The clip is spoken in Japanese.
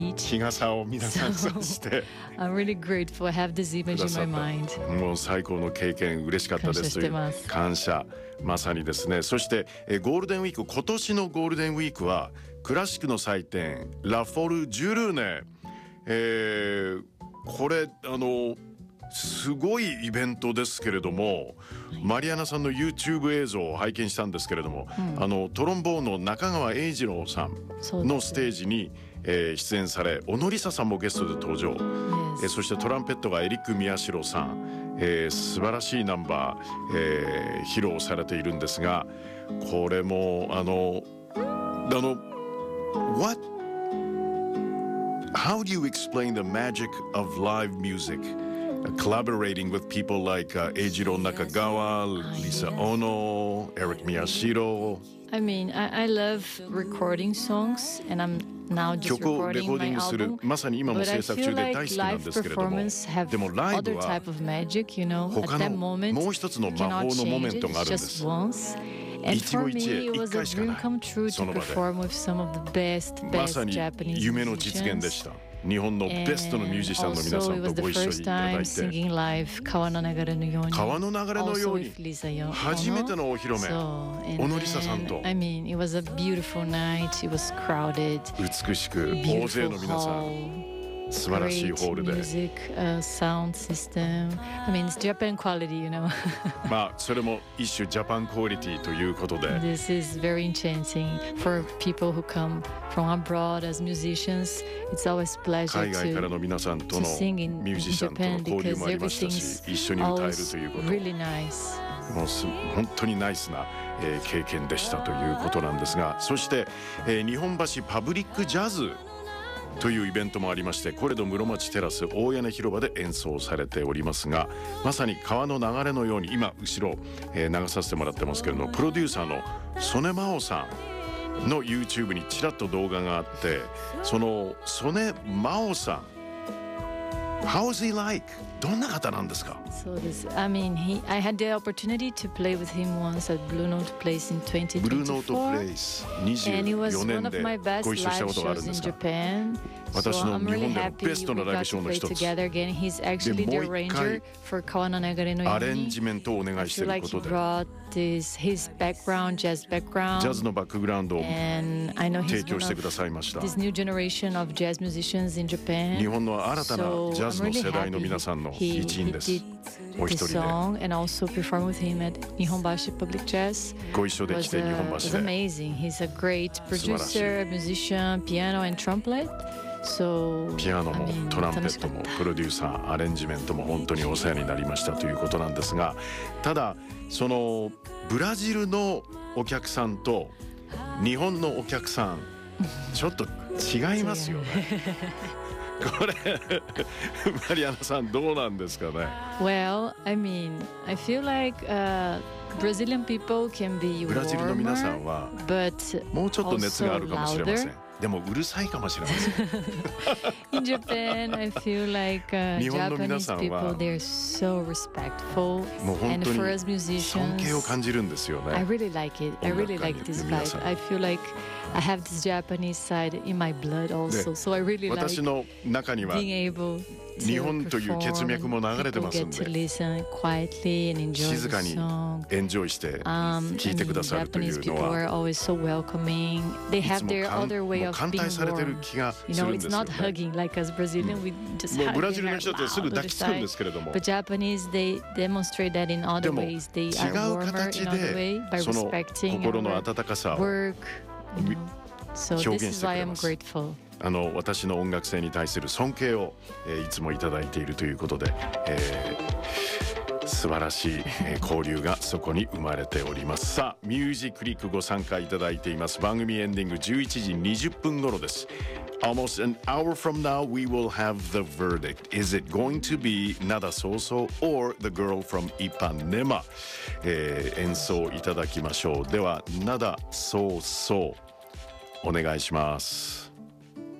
日傘を皆さんさして I'm really grateful. I have this image in my mind. もう最高の経験嬉しかったですという感謝まさにですね。そしてゴールデンウィーク、今年のゴールデンウィークはクラシックの祭典ラフォル10年、これすごいイベントですけれども、マリアナさんの YouTube 映像を拝見したんですけれども、トロンボーンの中川英二郎さんのステージに、出演され、小野梨沙さんもゲストで登場、そしてトランペットがエリック・宮代さん、素晴らしいナンバー、披露されているんですが、これもWhat? How do you explain the magic of live music?Collaborating with people like Eijiro Nakagawa, Lisa Ono, Eric Miyashiro. I mean, I love recording songs, and I'm now just 曲をレコ recording ーディン my グする album. まさに今も But I 制作 feel 中で like 大好きなん live ですけれども、 performance でも have ライブ other は type of magic, you know. 他 At の that moment, もう一つの魔法 cannot のモメ change ント it. があるんで Just す。 once. And 一期 for 一会 me, it 一 was 回 a しかない dream come true そ to の場で perform with some of the best, ま best さに Japanese 夢の実現で musicians. した日本のベストのミュージシャンの皆さ Also, ん it と was ご the 一緒に first いただ time いて singing live 川の流れのように。 川の流れのよう Also に with Lisa Ono. 初めてのお披露目 So, and 小野梨沙さん then, と I mean, it was a beautiful night. It was crowded. 美しく大勢 Beautiful の皆さん hall. 素晴らしいホール Great で music, sound system. I mean, it's Japan quality, you know. まあそれも一種ジャパンクオリティということで This is very enchanting for people who come from abroad as musicians. It's always a pleasure 海外から to の皆さんと to の sing in ミュージシャンとの Japan 交流 because もありましたし everything's 一緒に歌える always ということ really nice. もう本当にナイスな、経験でしたということなんですが、そして、日本橋パブリックジャズというイベントもありまして、コレド室町テラス大屋根広場で演奏されておりますが、まさに川の流れのように今後ろ、流させてもらってますけれども、プロデューサーの曽根真央さんの YouTube にちらっと動画があって、その曽根真央さん How is he like? どんな方なんですか？ So this, I mean, I had the opportunity to play with him once at Blue Note Place in ブルーノート 2024. プレイス And it was 24 one 年 of で my best ご一緒した live ことがあるん shows で in すか？ Japan. So 私の I'm 日 really 本での happy ベストの we ライブ got ショー to の play 一つ together again. He's actually で the もう一回 arranger for 川の流れのように。 アレンジメントをお願い I してい feel る like こ he とで brought his background, jazz ジ background. ャズのバックグラウンドを And I know 提 he's 供 one してくだ of さいました。 this new generation of jazz musicians in Japan. 日本の新たな So ジャズ I'm の really 世代の happy 皆さんの he 一員です did お the 一人で song and also perform with him at Nihonbashi Public Jazz. ご一緒で来 Was, て日本 was 橋で amazing. He's a great 素晴らしい producer, musician, piano and trumpet. So ピアノ I も mean, トランペットも楽しかったプロデューサーアレンジメントも本当にお世話になりましたということなんですが、ただそのブラジルのお客さんと日本のお客さんちょっと違いますよね。これマリアナさんどうなんですかね。 Well, I mean, I feel like Brazilian people can be ブラジルの皆さん warmer, は but もうちょっと熱があるかもしれません also。 でもうるさいかもしれません。 in Japan, I feel like 日本の皆 Japanese さん people, は they're so respectful. もう本 And 当 for に us 尊敬を musicians, 感じるんですよ I ね。 really like it. I really 音楽家 like に this 皆さ vibe. ん I feel like I have this Japanese side in my blood also. So I really like 私の中には being able 日 to 本という血 perform 脈も and 流れて people ますん get to で listen quietly and enjoy 静 the かに song. エンジョイして聞 I いてく mean, ださるとい Japanese うの people は are always so welcoming. They いつ have も their も other way う of 歓 being 待されてる warm. 気が You す know, るんで it's すよ not ね。 hugging like us Brazilian. We just もう hug ブラジ and ルの are 人ってすぐ loud 抱 all き the つくん time. ですけれども But Japanese, they demonstrate that in で other も ways. They 違 are う warmer 形 in other で way by その respecting 心の our 温かさを work. You know. So 表 this 現 is してく why れ I'm ます。 grateful. 私の音楽性に対する尊敬を、いつもいただいているということで、素晴らしい、交流がそこに生まれております。さあミュージックリックご参加いただいています。番組エンディング11時20分頃です。Almost an hour from now we will have the verdict. Is it going to be Nada Soso or the girl from Ipanema? 演奏いただきましょう。ではNada Sosoお願いします。